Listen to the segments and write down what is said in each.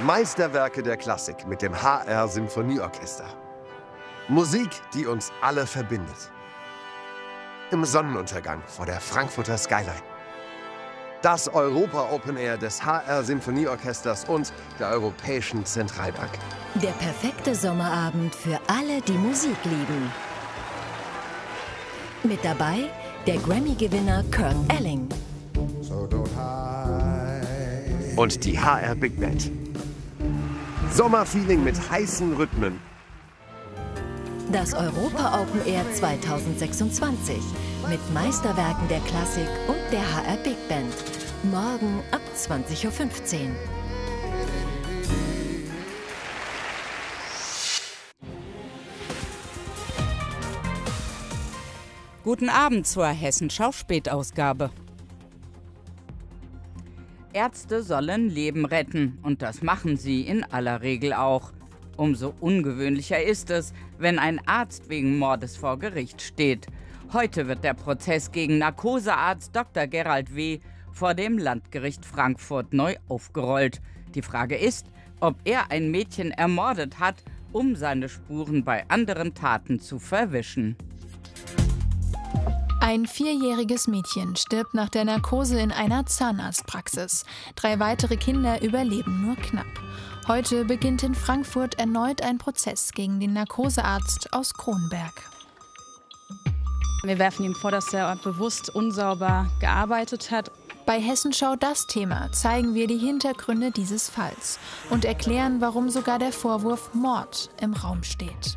Meisterwerke der Klassik mit dem HR Symphonieorchester. Musik, die uns alle verbindet. Im Sonnenuntergang vor der Frankfurter Skyline. Das Europa Open Air des HR Symphonieorchesters und der Europäischen Zentralbank. Der perfekte Sommerabend für alle, die Musik lieben. Mit dabei der Grammy-Gewinner Kurt Elling. Und die HR Big Band. Sommerfeeling mit heißen Rhythmen. Das Europa Open Air 2026 mit Meisterwerken der Klassik und der HR Big Band. Morgen ab 20:15 Uhr. Guten Abend zur Hessenschau-Spätausgabe. Ärzte sollen Leben retten und das machen sie in aller Regel auch. Umso ungewöhnlicher ist es, wenn ein Arzt wegen Mordes vor Gericht steht. Heute wird der Prozess gegen Narkosearzt Dr. Gerald W. vor dem Landgericht Frankfurt neu aufgerollt. Die Frage ist, ob er ein Mädchen ermordet hat, um seine Spuren bei anderen Taten zu verwischen. Ein 4-jähriges Mädchen stirbt nach der Narkose in einer Zahnarztpraxis. 3 weitere Kinder überleben nur knapp. Heute beginnt in Frankfurt erneut ein Prozess gegen den Narkosearzt aus Kronberg. Wir werfen ihm vor, dass er bewusst unsauber gearbeitet hat. Bei Hessenschau das Thema zeigen wir die Hintergründe dieses Falls und erklären, warum sogar der Vorwurf Mord im Raum steht.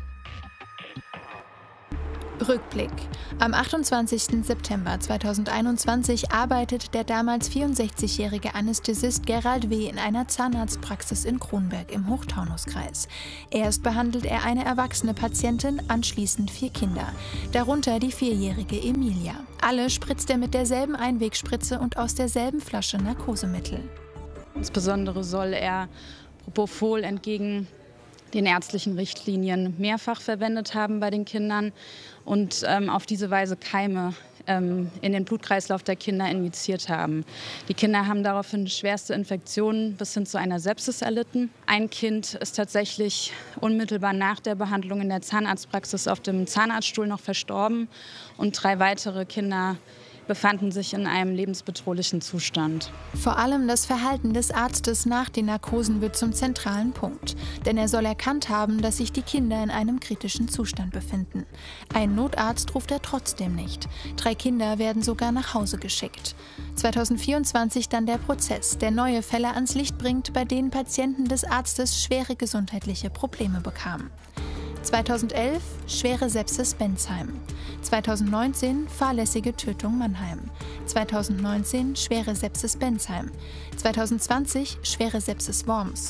Rückblick. Am 28. September 2021 arbeitet der damals 64-jährige Anästhesist Gerald W. in einer Zahnarztpraxis in Kronberg im Hochtaunuskreis. Erst behandelt er eine erwachsene Patientin, anschließend 4 Kinder, darunter die 4-jährige Emilia. Alle spritzt er mit derselben Einwegspritze und aus derselben Flasche Narkosemittel. Insbesondere soll er Propofol entgegen den ärztlichen Richtlinien mehrfach verwendet haben bei den Kindern und auf diese Weise Keime in den Blutkreislauf der Kinder injiziert haben. Die Kinder haben daraufhin schwerste Infektionen bis hin zu einer Sepsis erlitten. Ein Kind ist tatsächlich unmittelbar nach der Behandlung in der Zahnarztpraxis auf dem Zahnarztstuhl noch verstorben und 3 weitere Kinder befanden sich in einem lebensbedrohlichen Zustand. Vor allem das Verhalten des Arztes nach den Narkosen wird zum zentralen Punkt. Denn er soll erkannt haben, dass sich die Kinder in einem kritischen Zustand befinden. Einen Notarzt ruft er trotzdem nicht. 3 Kinder werden sogar nach Hause geschickt. 2024 dann der Prozess, der neue Fälle ans Licht bringt, bei denen Patienten des Arztes schwere gesundheitliche Probleme bekamen. 2011 schwere Sepsis Bensheim, 2019 fahrlässige Tötung Mannheim, 2019 schwere Sepsis Bensheim, 2020 schwere Sepsis Worms,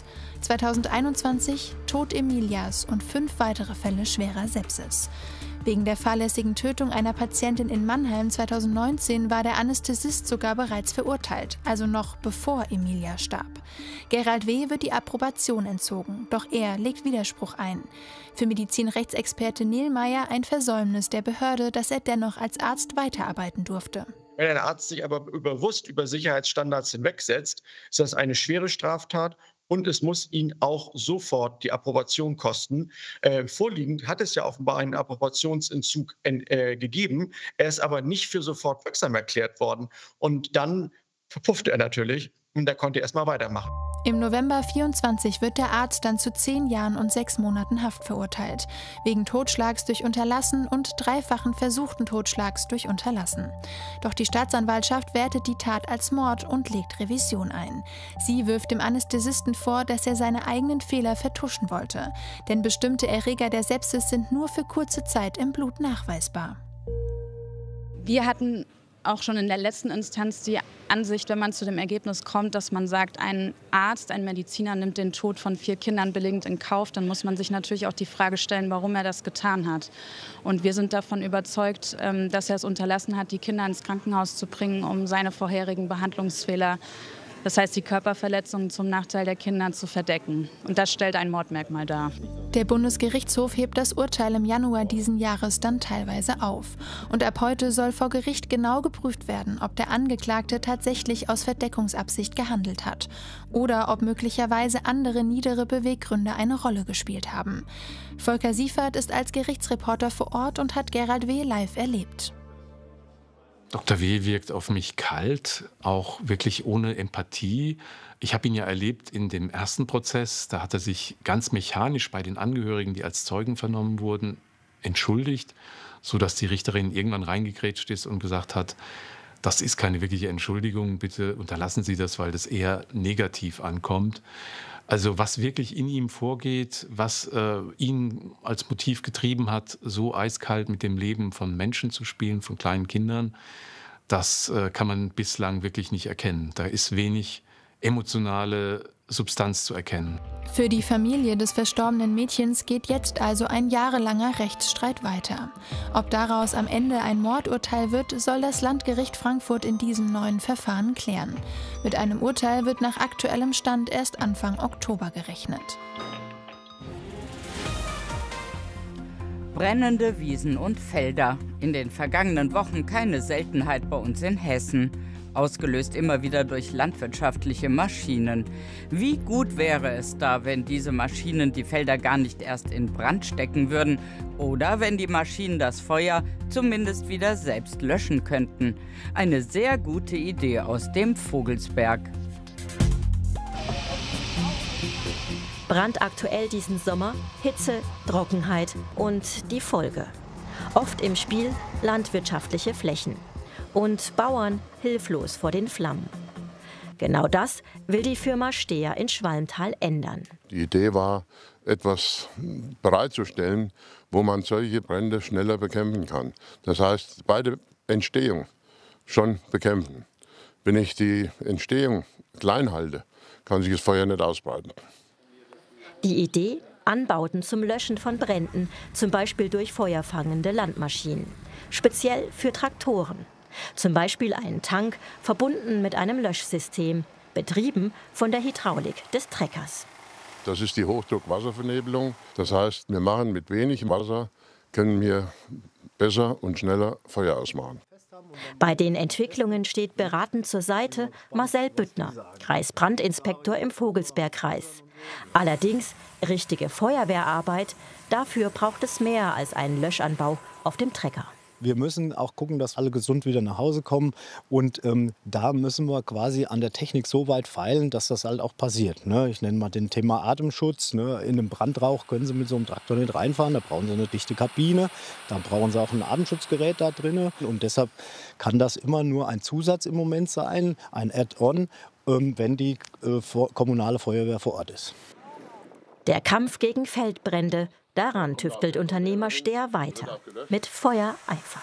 2021 Tod Emilias und 5 weitere Fälle schwerer Sepsis. Wegen der fahrlässigen Tötung einer Patientin in Mannheim 2019 war der Anästhesist sogar bereits verurteilt, also noch bevor Emilia starb. Gerald W. wird die Approbation entzogen, doch er legt Widerspruch ein. Für Medizinrechtsexperte Nielmeier ein Versäumnis der Behörde, dass er dennoch als Arzt weiterarbeiten durfte. Wenn ein Arzt sich aber bewusst über Sicherheitsstandards hinwegsetzt, ist das eine schwere Straftat. Und es muss ihn auch sofort die Approbation kosten. Vorliegend hat es ja offenbar einen Approbationsentzug gegeben. Er ist aber nicht für sofort wirksam erklärt worden. Und dann verpuffte er natürlich und er konnte erst mal weitermachen. Im November 2024 wird der Arzt dann zu 10 Jahren und 6 Monaten Haft verurteilt. Wegen Totschlags durch Unterlassen und 3-fachen versuchten Totschlags durch Unterlassen. Doch die Staatsanwaltschaft wertet die Tat als Mord und legt Revision ein. Sie wirft dem Anästhesisten vor, dass er seine eigenen Fehler vertuschen wollte. Denn bestimmte Erreger der Sepsis sind nur für kurze Zeit im Blut nachweisbar. Wir hatten auch schon in der letzten Instanz die Ansicht, wenn man zu dem Ergebnis kommt, dass man sagt, ein Arzt, ein Mediziner nimmt den Tod von 4 Kindern billigend in Kauf, dann muss man sich natürlich auch die Frage stellen, warum er das getan hat. Und wir sind davon überzeugt, dass er es unterlassen hat, die Kinder ins Krankenhaus zu bringen, um seine vorherigen Behandlungsfehler Das heißt, die Körperverletzungen zum Nachteil der Kinder zu verdecken. Und das stellt ein Mordmerkmal dar. Der Bundesgerichtshof hebt das Urteil im Januar diesen Jahres dann teilweise auf. Und ab heute soll vor Gericht genau geprüft werden, ob der Angeklagte tatsächlich aus Verdeckungsabsicht gehandelt hat oder ob möglicherweise andere niedere Beweggründe eine Rolle gespielt haben. Volker Siefert ist als Gerichtsreporter vor Ort und hat Gerald W. live erlebt. Dr. W. wirkt auf mich kalt, auch wirklich ohne Empathie. Ich habe ihn ja erlebt in dem ersten Prozess. Da hat er sich ganz mechanisch bei den Angehörigen, die als Zeugen vernommen wurden, entschuldigt, sodass die Richterin irgendwann reingegrätscht ist und gesagt hat, das ist keine wirkliche Entschuldigung, bitte unterlassen Sie das, weil das eher negativ ankommt. Also was wirklich in ihm vorgeht, was ihn als Motiv getrieben hat, so eiskalt mit dem Leben von Menschen zu spielen, von kleinen Kindern, das kann man bislang wirklich nicht erkennen. Da ist wenig emotionale Substanz zu erkennen. Für die Familie des verstorbenen Mädchens geht jetzt also ein jahrelanger Rechtsstreit weiter. Ob daraus am Ende ein Mordurteil wird, soll das Landgericht Frankfurt in diesem neuen Verfahren klären. Mit einem Urteil wird nach aktuellem Stand erst Anfang Oktober gerechnet. Brennende Wiesen und Felder. In den vergangenen Wochen keine Seltenheit bei uns in Hessen. Ausgelöst immer wieder durch landwirtschaftliche Maschinen. Wie gut wäre es da, wenn diese Maschinen die Felder gar nicht erst in Brand stecken würden oder wenn die Maschinen das Feuer zumindest wieder selbst löschen könnten. Eine sehr gute Idee aus dem Vogelsberg. Brandaktuell diesen Sommer, Hitze, Trockenheit und die Folge. Oft im Spiel landwirtschaftliche Flächen. Und Bauern hilflos vor den Flammen. Genau das will die Firma Steher in Schwalmtal ändern. Die Idee war, etwas bereitzustellen, wo man solche Brände schneller bekämpfen kann. Das heißt, bei der Entstehung schon bekämpfen. Wenn ich die Entstehung klein halte, kann sich das Feuer nicht ausbreiten. Die Idee? Anbauten zum Löschen von Bränden, zum Beispiel durch feuerfangende Landmaschinen. Speziell für Traktoren. Zum Beispiel einen Tank, verbunden mit einem Löschsystem, betrieben von der Hydraulik des Treckers. Das ist die Hochdruckwasservernebelung. Das heißt, wir machen mit wenig Wasser, können wir besser und schneller Feuer ausmachen. Bei den Entwicklungen steht beratend zur Seite Marcel Büttner, Kreisbrandinspektor im Vogelsbergkreis. Allerdings richtige Feuerwehrarbeit, dafür braucht es mehr als einen Löschanbau auf dem Trecker. Wir müssen auch gucken, dass alle gesund wieder nach Hause kommen. Und da müssen wir quasi an der Technik so weit feilen, dass das halt auch passiert. Ne? Ich nenne mal den Thema Atemschutz. Ne? In einem Brandrauch können Sie mit so einem Traktor nicht reinfahren. Da brauchen Sie eine dichte Kabine. Da brauchen Sie auch ein Atemschutzgerät da drin. Und deshalb kann das immer nur ein Zusatz im Moment sein, ein Add-on, wenn die kommunale Feuerwehr vor Ort ist. Der Kampf gegen Feldbrände. Daran tüftelt Unternehmer Steher weiter. Mit Feuereifer.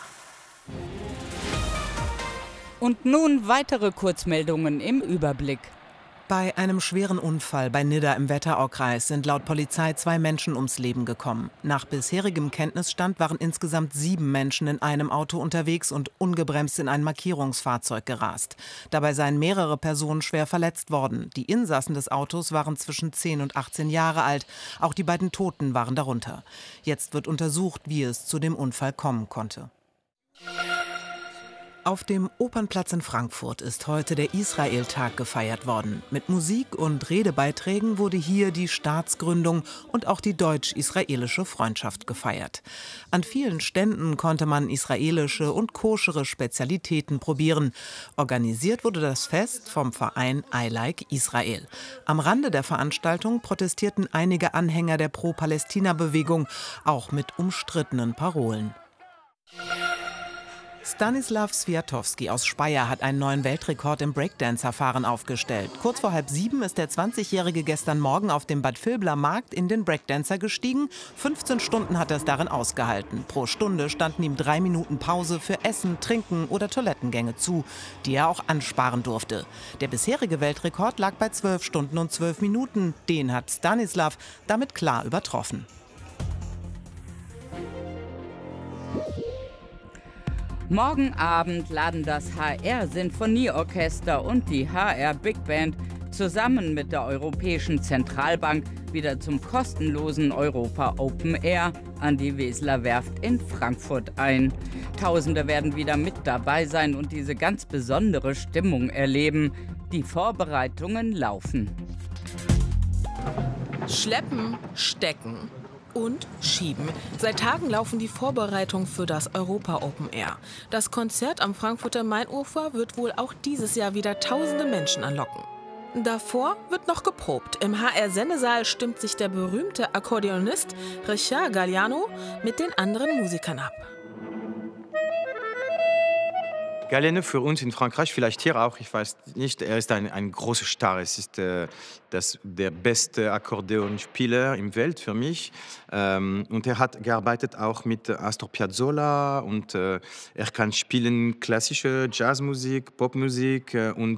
Und nun weitere Kurzmeldungen im Überblick. Bei einem schweren Unfall bei Nidda im Wetteraukreis sind laut Polizei 2 Menschen ums Leben gekommen. Nach bisherigem Kenntnisstand waren insgesamt 7 Menschen in einem Auto unterwegs und ungebremst in ein Markierungsfahrzeug gerast. Dabei seien mehrere Personen schwer verletzt worden. Die Insassen des Autos waren zwischen 10 und 18 Jahre alt. Auch die beiden Toten waren darunter. Jetzt wird untersucht, wie es zu dem Unfall kommen konnte. Auf dem Opernplatz in Frankfurt ist heute der Israel-Tag gefeiert worden. Mit Musik und Redebeiträgen wurde hier die Staatsgründung und auch die deutsch-israelische Freundschaft gefeiert. An vielen Ständen konnte man israelische und koschere Spezialitäten probieren. Organisiert wurde das Fest vom Verein I Like Israel. Am Rande der Veranstaltung protestierten einige Anhänger der Pro-Palästina-Bewegung, auch mit umstrittenen Parolen. Stanislav Swiatowski aus Speyer hat einen neuen Weltrekord im Breakdance-Verfahren aufgestellt. Kurz vor 6:30 ist der 20-Jährige gestern Morgen auf dem Bad Vilbler Markt in den Breakdancer gestiegen. 15 Stunden hat er es darin ausgehalten. Pro Stunde standen ihm 3 Minuten Pause für Essen, Trinken oder Toilettengänge zu, die er auch ansparen durfte. Der bisherige Weltrekord lag bei 12 Stunden und 12 Minuten. Den hat Stanislav damit klar übertroffen. Morgen Abend laden das HR Sinfonieorchester und die HR Big Band zusammen mit der Europäischen Zentralbank wieder zum kostenlosen Europa Open Air an die Weseler Werft in Frankfurt ein. Tausende werden wieder mit dabei sein und diese ganz besondere Stimmung erleben. Die Vorbereitungen laufen. Schleppen, stecken und schieben. Seit Tagen laufen die Vorbereitungen für das Europa Open Air. Das Konzert am Frankfurter Mainufer wird wohl auch dieses Jahr wieder tausende Menschen anlocken. Davor wird noch geprobt. Im HR-Sendesaal stimmt sich der berühmte Akkordeonist Richard Galliano mit den anderen Musikern ab. Galliano für uns in Frankreich, vielleicht hier auch, ich weiß nicht, er ist ein großer Star. Es ist der beste Akkordeonspieler im Welt für mich. Und er hat gearbeitet auch mit Astor Piazzolla und er kann spielen klassische Jazzmusik, Popmusik und